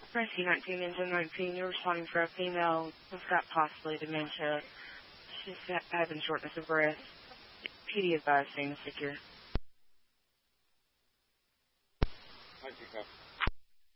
Rescue 19, Engine 19, you're responding for a female who's got possibly dementia. She's having shortness of breath. PD advised, staying secure. Thank you, Captain.